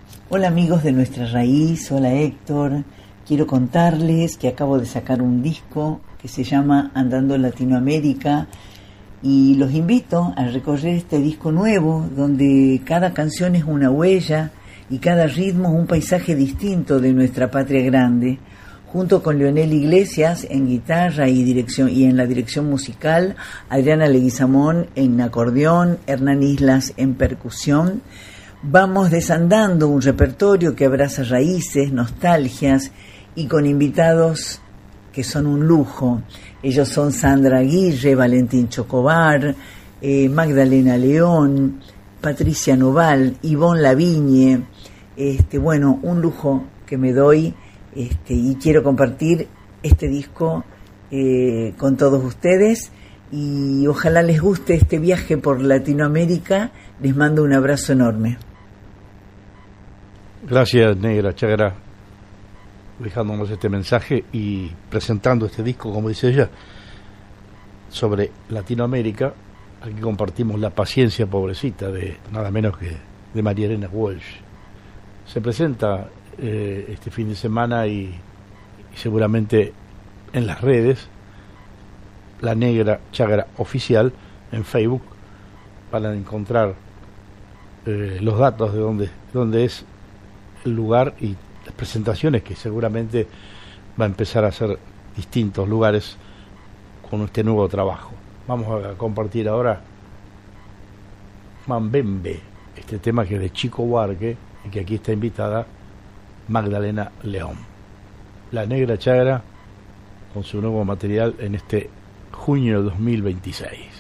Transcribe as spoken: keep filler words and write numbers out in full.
Hola amigos de Nuestra Raíz, hola Héctor. Quiero contarles que acabo de sacar un disco que se llama Andando Latinoamérica y los invito a recorrer este disco nuevo donde cada canción es una huella y cada ritmo es un paisaje distinto de nuestra patria grande. Junto con Leonel Iglesias en guitarra y dirección y en la dirección musical, Adriana Leguizamón en acordeón, Hernán Islas en percusión, vamos desandando un repertorio que abraza raíces, nostalgias y con invitados que son un lujo. Ellos son Sandra Aguirre, Valentín Chocobar, eh, Magdalena León, Patricia Noval, Ivonne Lavigne. Este, bueno, un lujo que me doy. Este, y quiero compartir este disco eh, con todos ustedes y ojalá les guste este viaje por Latinoamérica. Les mando un abrazo enorme. Gracias, Negra Chagra, dejándonos este mensaje y presentando este disco, como dice ella, sobre Latinoamérica. Aquí compartimos La paciencia pobrecita, de nada menos que de María Elena Walsh. Se presenta Eh, este fin de semana y, y seguramente en las redes, La Negra Chagra Oficial en Facebook, para encontrar eh, los datos de dónde, dónde es el lugar y las presentaciones, que seguramente va a empezar a ser distintos lugares con este nuevo trabajo. Vamos a compartir ahora Mambembe, este tema que es de Chico Buarque y que aquí está invitada Magdalena León. La Negra Chagra con su nuevo material en este junio de dos mil veintiséis.